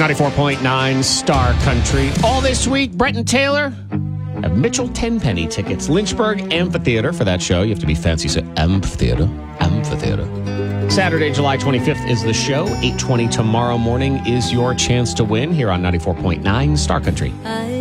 94.9 Star Country. All this week, Brett and Taylor have Mitchell Tenpenny tickets. Lynchburg Amphitheater for that show. You have to be fancy, so Amphitheater. Saturday, July 25th is the show. 8:20 tomorrow morning is your chance to win here on 94.9 Star Country.